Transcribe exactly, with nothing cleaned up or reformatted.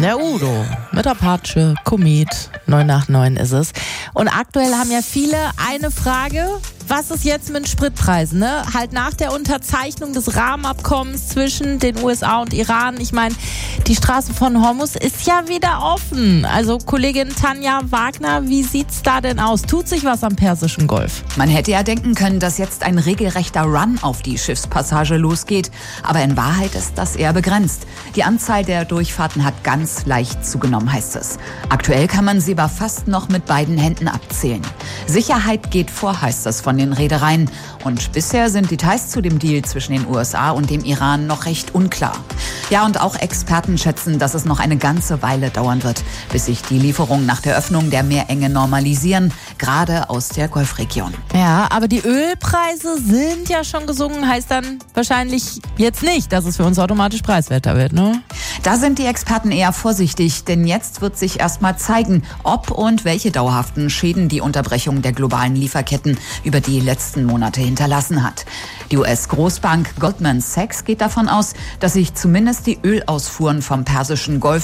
Der Udo mit Apache, Komet, neun nach neun ist es. Und aktuell haben ja viele eine Frage: Was ist jetzt mit Spritpreisen? Ne? Halt nach der Unterzeichnung des Rahmenabkommens zwischen den U S A und Iran. Ich meine, die Straße von Hormuz ist ja wieder offen. Also Kollegin Tanja Wagner, wie sieht's da denn aus? Tut sich was am Persischen Golf? Man hätte ja denken können, dass jetzt ein regelrechter Run auf die Schiffspassage losgeht. Aber in Wahrheit ist das eher begrenzt. Die Anzahl der Durchfahrten hat ganz leicht zugenommen, heißt es. Aktuell kann man sie aber fast noch mit beiden Händen abzählen. Sicherheit geht vor, heißt es von den Reedereien. Und bisher sind Details zu dem Deal zwischen den U S A und dem Iran noch recht unklar. Ja, und auch Experten schätzen, dass es noch eine ganze Weile dauern wird, bis sich die Lieferungen nach der Öffnung der Meerenge normalisieren, gerade aus der Golfregion. Ja, aber die Ölpreise sind ja schon gesunken, heißt dann wahrscheinlich jetzt nicht, dass es für uns automatisch preiswerter wird, ne? Da sind die Experten eher vorsichtig, denn jetzt wird sich erstmal zeigen, ob und welche dauerhaften Schäden die Unterbrechung der globalen Lieferketten über die letzten Monate hinterlassen hat. Die U S-Großbank Goldman Sachs geht davon aus, dass sich zumindest die Ölausfuhren vom Persischen Golf